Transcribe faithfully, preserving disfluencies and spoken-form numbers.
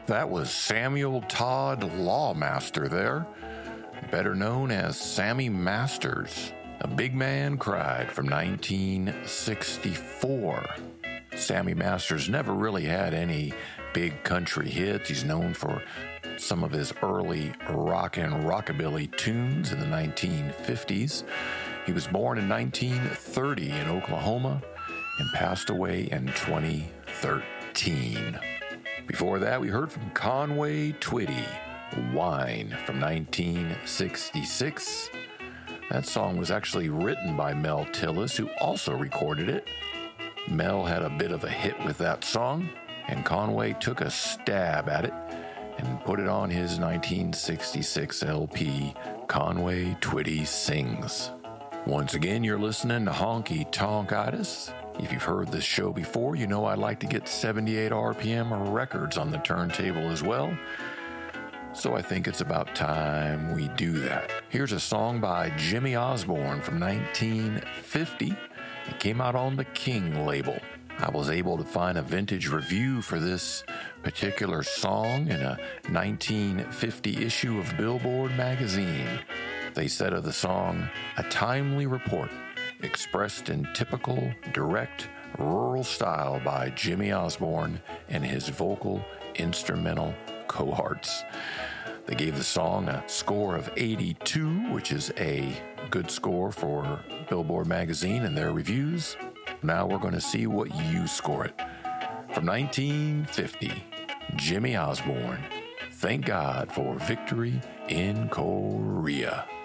That was Samuel Todd Lawmaster there, better known as Sammy Masters. A Big Man Cried from nineteen sixty-four. Sammy Masters never really had any big country hits. He's known for some of his early rock and rockabilly tunes in the nineteen fifties. He was born in nineteen thirty in Oklahoma and passed away in twenty thirteen. Before that, we heard from Conway Twitty, Wine from nineteen sixty-six. That song was actually written by Mel Tillis, who also recorded it. Mel had a bit of a hit with that song, and Conway took a stab at it and put it on his nineteen sixty-six L P, Conway Twitty Sings. Once again, you're listening to Honky Tonkitis. If you've heard this show before, you know I like to get seventy-eight R P M records on the turntable as well. So I think it's about time we do that. Here's a song by Jimmy Osborne from nineteen fifty. It came out on the King label. I was able to find a vintage review for this particular song in a nineteen fifty issue of Billboard magazine. They said of the song, a timely report expressed in typical, direct, rural style by Jimmy Osborne and his vocal instrumental cohorts. They gave the song a score of eighty-two, which is a good score for Billboard magazine and their reviews. Now we're going to see what you score it. From nineteen fifty, Jimmy Osborne, Thank God for Victory in Korea.